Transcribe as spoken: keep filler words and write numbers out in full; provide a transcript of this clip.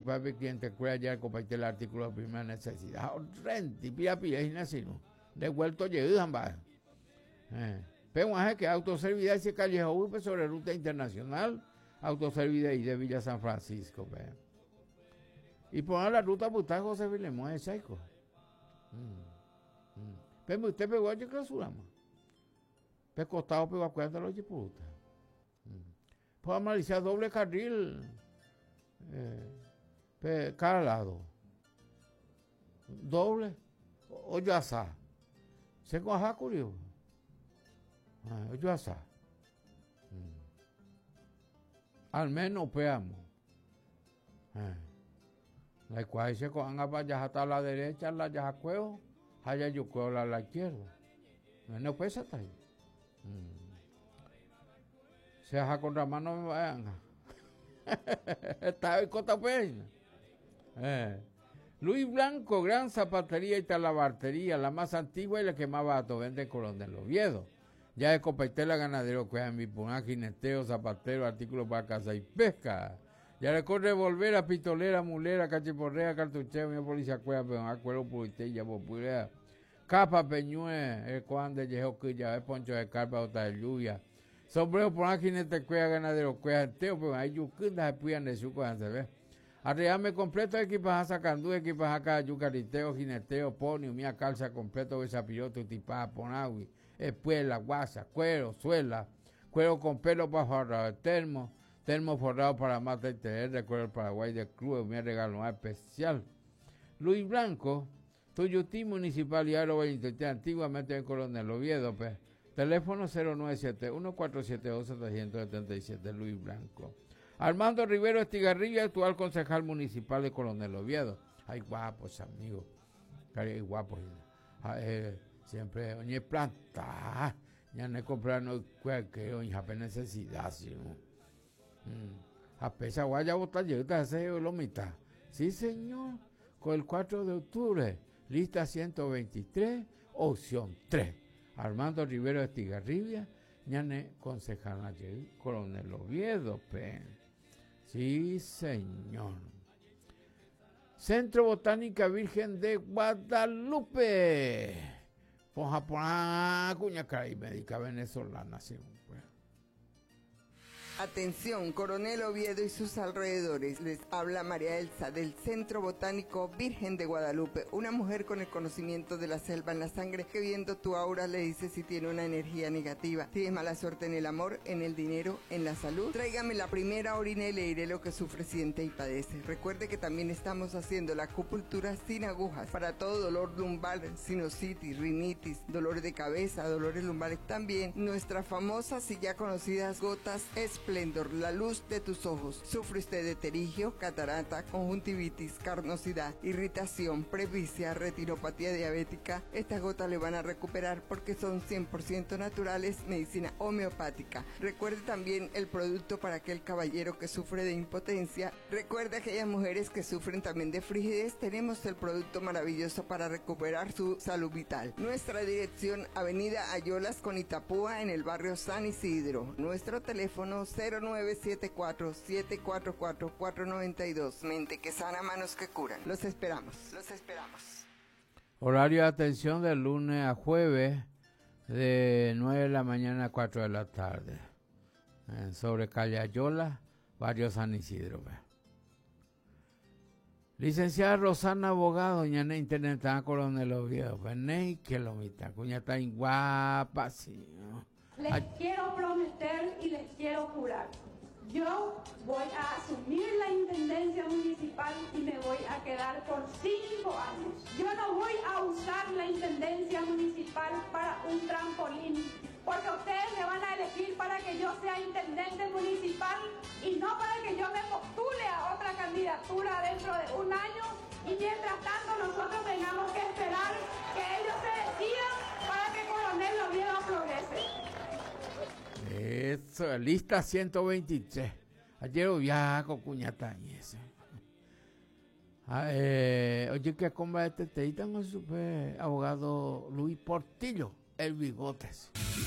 para ver quién te crea ya compartir el artículo de primera necesidad. Renti, pia pia y nacino. Devuelto llegan va. Eh. Pero es que autoservida ese callejón pues, sobre ruta internacional, autoservida y de Villa San Francisco. Pues. Y poner la ruta puta José Vilemón de Chaico. Mm. Mm. Pero usted pegó a clausura, más. Pero costado pegó a cuenta los chiputas. Mm. Puedo analizar doble carril. Eh, pe, cada lado. Doble. O ya sa. Se coja curioso. Ah, yo asá. Mm. Al menos veamos. Ah. La cual se cojan a vaya hasta la derecha, la ya cueo, allá yo cueo a la izquierda. No pesa hasta ahí. Mm. Se haga con la mano me vayan. Está en Cota Peña. Eh. Luis Blanco, gran zapatería y talabartería, la más antigua y la que más barato vende en Coronel Oviedo. Ya de Copetela, ganadero, cuejan bipuná, jineteo, zapatero, artículos para caza y pesca. Ya le corre volver a pistolera, mulera, cachiporrea, cartucheo, mi policía cueva, pero acuerdo puriteya, populea. Capa, peñue, el cuan de yejoquilla, el poncho de carpa, otra de lluvia. Sombrero, por jinete, cueva, ganadero, cueja, enteo, pero hay yucundas, se puyan de su cueja, se ve. Arreame completo, equipaje sacandú, equipaje acá, yucariteo, jineteo, ponio, mía calza completo, besapiroto, tipaja, ponawi. Espuela, guasa, cuero, suela, cuero con pelo para forrar, termo, termo forrado para mata y tener, recuerdo el Paraguay del club, mi regalo más especial. Luis Blanco, Tuyutí Municipal y Aro veinte, antiguamente en Coronel Oviedo, pues, teléfono cero nueve siete uno, cuatro siete dos, siete siete siete, Luis Blanco. Armando Rivero Estigarribia, actual concejal municipal de Coronel Oviedo. Ay, guapos, amigos. Ay, guapos. Ay, eh, siempre, oye, planta, ya no comprando cualquier, oye, apenas necesidad, sí. Mm. A pesar, guaya, botar, llega, ese lo mitad. Sí, señor, con el cuatro de octubre, lista ciento veintitrés, opción tres. Armando Rivero Estigarribia, ya no concejal ayer, Coronel Oviedo, pe. Sí, señor. Centro Botánica Virgen de Guadalupe. Ponja por cuña cara y médica venezolana, sí, pues. Atención, Coronel Oviedo y sus alrededores. Les habla María Elsa del Centro Botánico Virgen de Guadalupe, una mujer con el conocimiento de la selva en la sangre que viendo tu aura le dice si tiene una energía negativa. Tienes mala suerte en el amor, en el dinero, en la salud. Tráigame la primera orina y le diré lo que sufre, siente y padece. Recuerde que también estamos haciendo la acupuntura sin agujas para todo dolor lumbar, sinusitis, rinitis, dolores de cabeza, dolores lumbares. También nuestras famosas y ya conocidas gotas Esplendor, la luz de tus ojos. ¿Sufre usted de terigio, catarata, conjuntivitis, carnosidad, irritación, presbicia, retinopatía diabética? Estas gotas le van a recuperar porque son cien por ciento naturales, medicina homeopática. Recuerde también el producto para aquel caballero que sufre de impotencia. Recuerde aquellas mujeres que sufren también de frigidez. Tenemos el producto maravilloso para recuperar su salud vital. Nuestra dirección, Avenida Ayolas con Itapúa, en el barrio San Isidro. Nuestro teléfono cero nueve siete cuatro, siete cuatro cuatro, cuatro nueve dos. Mente que sana, manos que curan. Los esperamos, los esperamos. Horario de atención de lunes a jueves de nueve de la mañana a cuatro de la tarde. En sobre calle Ayola, barrio San Isidro. Licenciada Rosana Abogado, doña Ney Internet, Coronel Oviedo. Ney, que lo mitad, cuña está guapa, sí, ¿no? Les Ay. quiero prometer y les quiero jurar. Yo voy a asumir la intendencia municipal y me voy a quedar por cinco años. Yo no voy a usar la intendencia municipal para un trampolín, porque ustedes me van a elegir para que yo sea intendente municipal y no para que yo me postule a otra candidatura dentro de un año y mientras tanto nosotros tengamos que esperar que ellos se decidan para que Coronel Oviedo progrese. Eso, lista ciento veintitrés. Ayer viaja con cuñatañez. Ah, eh, oye, ¿qué comba este te con su abogado Luis Portillo, el Bigotes?